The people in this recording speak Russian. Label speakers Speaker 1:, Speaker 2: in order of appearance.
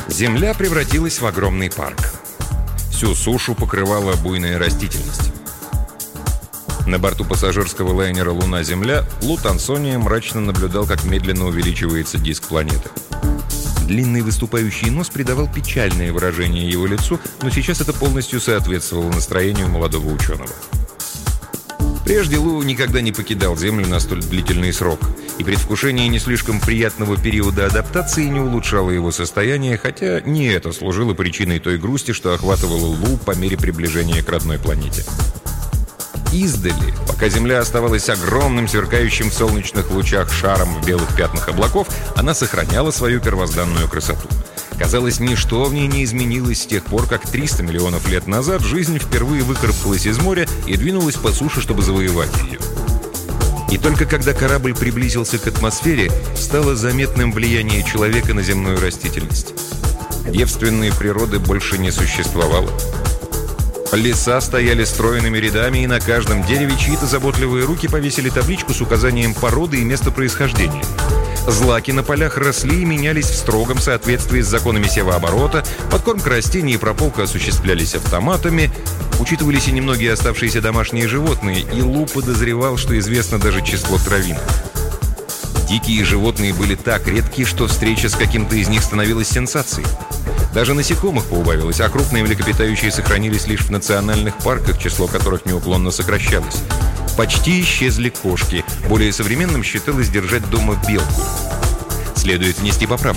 Speaker 1: Земля превратилась в огромный парк. Всю сушу покрывала буйная растительность. На борту пассажирского лайнера «Луна-Земля» Лу Тансония мрачно наблюдал, как медленно увеличивается диск планеты. Длинный выступающий нос придавал печальное выражение его лицу, но сейчас это полностью соответствовало настроению молодого ученого. Прежде Лу никогда не покидал Землю на столь длительный срок, и предвкушение не слишком приятного периода адаптации не улучшало его состояние, хотя не это служило причиной той грусти, что охватывала Лу по мере приближения к родной планете. Издали, пока Земля оставалась огромным, сверкающим в солнечных лучах шаром в белых пятнах облаков, она сохраняла свою первозданную красоту. Казалось, ничто в ней не изменилось с тех пор, как 300 миллионов лет назад жизнь впервые выкарабкалась из моря и двинулась по суше, чтобы завоевать ее. И только когда корабль приблизился к атмосфере, стало заметным влияние человека на земную растительность. Девственной природы больше не существовало. Леса стояли стройными рядами, и на каждом дереве чьи-то заботливые руки повесили табличку с указанием породы и места происхождения. Злаки на полях росли и менялись в строгом соответствии с законами севооборота, подкормка растений и прополка осуществлялись автоматами, учитывались и немногие оставшиеся домашние животные, и Лу подозревал, что известно даже число травинок. Дикие животные были так редки, что встреча с каким-то из них становилась сенсацией. Даже насекомых поубавилось, а крупные млекопитающие сохранились лишь в национальных парках, число которых неуклонно сокращалось. Почти исчезли кошки. Более современным считалось держать дома белку. Следует внести поправку.